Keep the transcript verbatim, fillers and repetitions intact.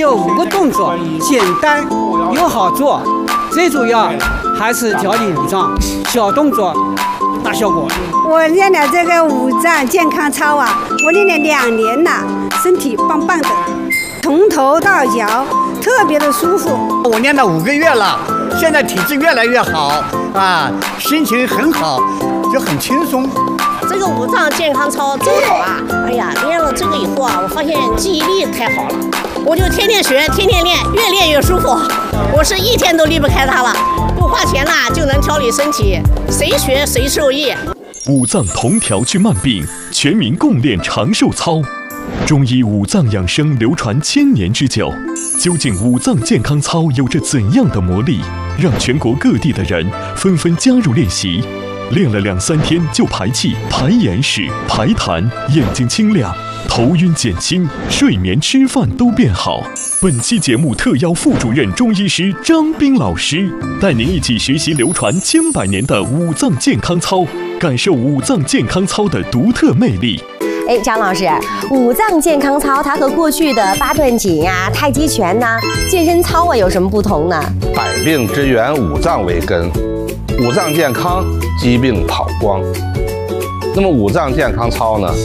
有五个动作，简单又好做，最主要还是调理五脏，小动作大效果。 我练了这个五脏健康操啊，我练了两年了，身体棒棒的，从头到脚特别的舒服。 我练了五个月了，现在体质越来越好啊，心情很好，就很轻松。 这个五脏健康操真好啊！哎呀，练了这个以后啊，我发现记忆力太好了，我就天天学，天天练，越练越舒服。我是一天都离不开它了，不花钱啦就能调理身体，谁学谁受益。 五脏同调治慢病，全民共练长寿操。中医五脏养生流传千年之久，究竟五脏健康操有着怎样的魔力，让全国各地的人纷纷加入练习？练了两三天就排气、排眼屎、排痰，眼睛清亮，头晕减轻，睡眠、吃饭都变好。本期节目特邀副主任中医师张斌老师，带您一起学习流传千百年的五脏健康操，感受五脏健康操的独特魅力。 哎，张老师，五脏健康操它和过去的八段锦啊、太极拳呐、健身操啊有什么不同呢？ 百病之源，五脏为根，五脏健康，疾病跑光。那么五脏健康操呢？